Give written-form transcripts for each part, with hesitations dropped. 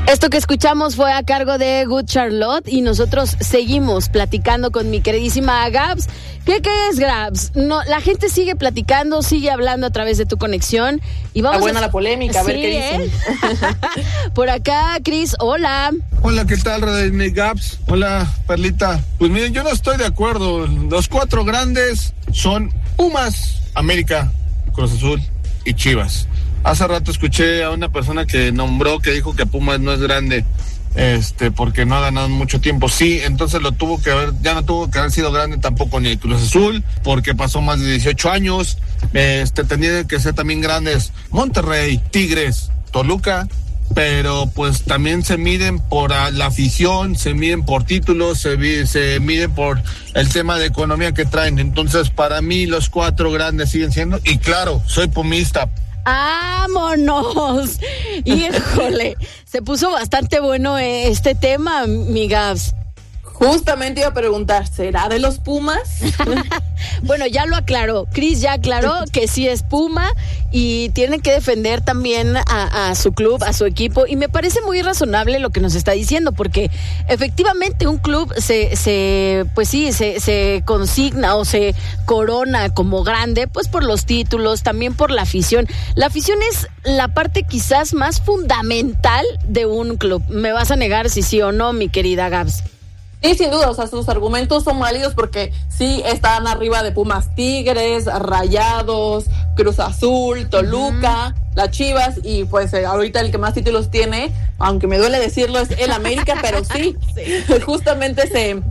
Esto que escuchamos fue a cargo de Good Charlotte y nosotros seguimos platicando con mi queridísima Gabs. ¿Qué es, Gabs? No, la gente sigue platicando, sigue hablando a través de tu conexión y vamos. Está buena la polémica, a ver qué dicen. Por acá, Cris, hola. Hola, ¿qué tal, Radine Gabs? Hola, Perlita. Pues miren, yo no estoy de acuerdo. Los cuatro grandes son Pumas, América, Cruz Azul y Chivas. Hace rato escuché a una persona que dijo que Pumas no es grande, porque no ha ganado mucho tiempo. Sí, entonces ya no tuvo que haber sido grande tampoco ni el Cruz Azul, porque pasó más de 18 años. Tendrían que ser también grandes Monterrey, Tigres, Toluca, pero pues también se miden por la afición, se miden por títulos, se miden por el tema de economía que traen. Entonces, para mí los cuatro grandes siguen siendo, y claro, soy pumista. ¡Vámonos! Híjole, se puso bastante bueno este tema, mi Gabs. Justamente iba a preguntar, ¿será de los Pumas? Bueno, ya lo aclaró. Cris ya aclaró que sí es Puma y tiene que defender también a su club, a su equipo. Y me parece muy razonable lo que nos está diciendo, porque efectivamente un club se consigna o se corona como grande, pues por los títulos, también por la afición. La afición es la parte quizás más fundamental de un club. ¿Me vas a negar si sí o no, mi querida Gabs? Sí, sin duda, o sea, sus argumentos son válidos porque sí están arriba de Pumas, Tigres, Rayados, Cruz Azul, Toluca, las Chivas y pues ahorita el que más títulos tiene, aunque me duele decirlo, es el América, pero sí, justamente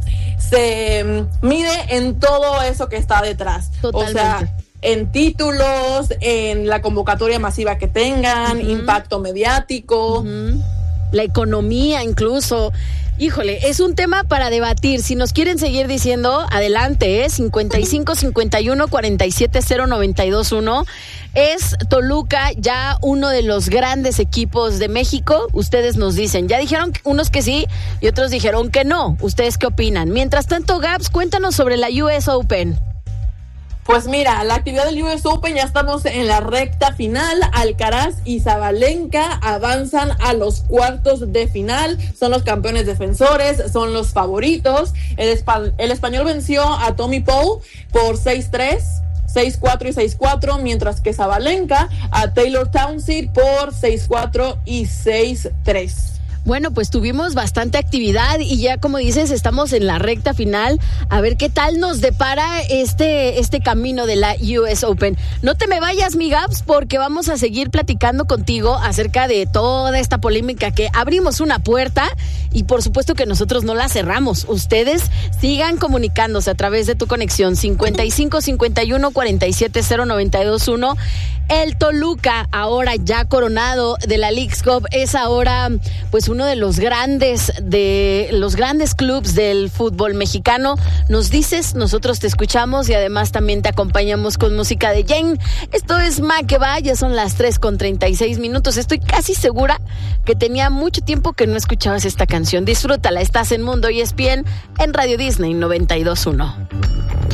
se mide en todo eso que está detrás. Totalmente. O sea, en títulos, en la convocatoria masiva que tengan, impacto mediático. La economía incluso. Híjole, es un tema para debatir. Si nos quieren seguir diciendo, adelante, 55 51 47 092 1. Es Toluca ya uno de los grandes equipos de México. Ustedes nos dicen, ya dijeron unos que sí y otros dijeron que no. ¿Ustedes qué opinan? Mientras tanto, Gabs, cuéntanos sobre la US Open. Pues mira, la actividad del US Open ya estamos en la recta final. Alcaraz y Sabalenka avanzan a los cuartos de final. Son los campeones defensores, son los favoritos. El español venció a Tommy Paul por 6-3. 6-4 y 6-4, mientras que Sabalenka a Taylor Townsend por 6-4 y 6-3. Bueno, pues tuvimos bastante actividad y ya, como dices, estamos en la recta final. A ver qué tal nos depara este camino de la US Open. No te me vayas, mi Gabs, porque vamos a seguir platicando contigo acerca de toda esta polémica que abrimos una puerta y por supuesto que nosotros no la cerramos. Ustedes sigan comunicándose a través de tu conexión 55 51 47 092 1. El Toluca, ahora ya coronado de la Leagues Cup, es ahora pues uno de los grandes clubes del fútbol mexicano. Nos dices, nosotros te escuchamos y además también te acompañamos con música de Jane. Esto es Ma que va, ya son las 3:36. Estoy casi segura que tenía mucho tiempo que no escuchabas esta canción. Disfrútala, estás en Mundo ESPN en Radio Disney 92.1.